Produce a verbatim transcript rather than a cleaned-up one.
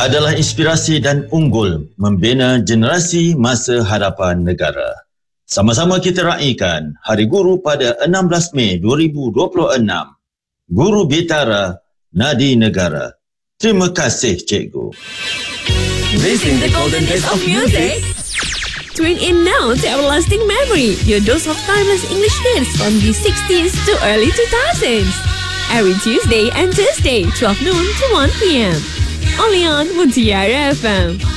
adalah inspirasi dan unggul membina generasi masa hadapan negara. Sama-sama kita raikan Hari Guru pada enam belas Mei dua ribu dua puluh enam. Guru Bitara, Nadi Negara. Terima kasih, Cikgu. Missing the golden days of music? Tune in now to Everlasting Memory, your dose of timeless English hits from the sixties to early two thousands. Every Tuesday and Thursday, twelve noon to one p.m. Only on Mutiara F M.